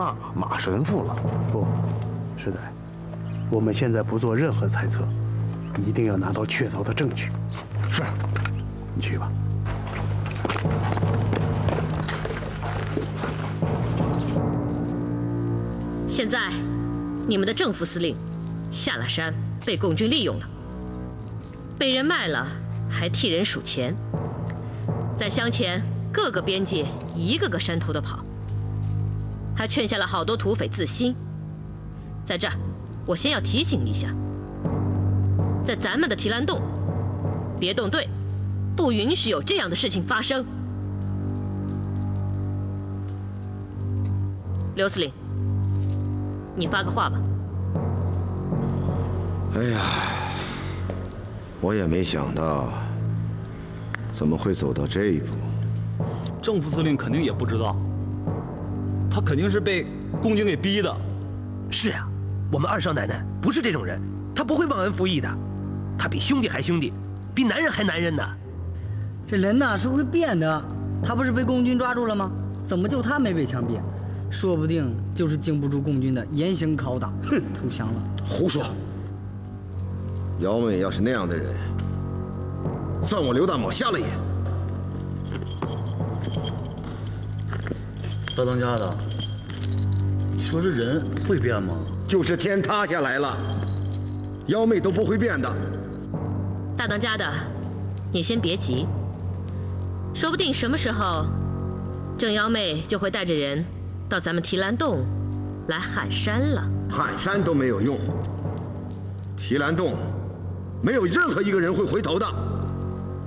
那马神父了。 不，师仔，我们现在不做任何猜测，一定要拿到确凿的证据。 是， 你去吧。 现在，你们的正副司令下了山，被共军利用了，被人卖了，还替人数钱，在乡前各个边界一个个山头的跑，还劝下了好多土匪自新。在这儿，我先要提醒一下，在咱们的提篮洞，别动队，不允许有这样的事情发生。刘司令，你发个话吧。 哎呀，我也没想到，怎么会走到这一步。 正副司令肯定也不知道，他肯定是被共军给逼的。 是啊，我们二少奶奶不是这种人，她不会忘恩负义的，她比兄弟还兄弟，比男人还男人呢。 这人呐是会变的，他不是被共军抓住了吗？怎么就他没被枪毙？说不定就是经不住共军的严刑拷打，哼，投降了。 胡说！姚妹要是那样的人，算我刘大某瞎了眼。 大当家的，你说这人会变吗？ 就是天塌下来了，姚妹都不会变的。 大当家的，你先别急，说不定什么时候，郑幺妹就会带着人到咱们提篮洞来喊山了。 喊山都没有用，提篮洞没有任何一个人会回头的。